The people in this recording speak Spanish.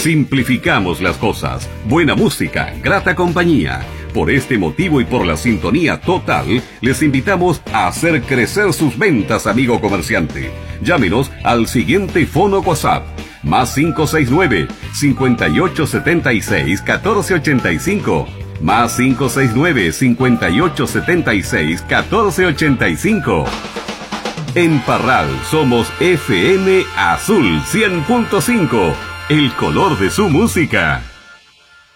Simplificamos las cosas. Buena música, grata compañía. Por este motivo y por la sintonía total, les invitamos a hacer crecer sus ventas, amigo comerciante. Llámenos al siguiente fono WhatsApp. Más 569-5876-1485. Más 569-5876-1485. En Parral somos FM Azul 100.5, el color de su música.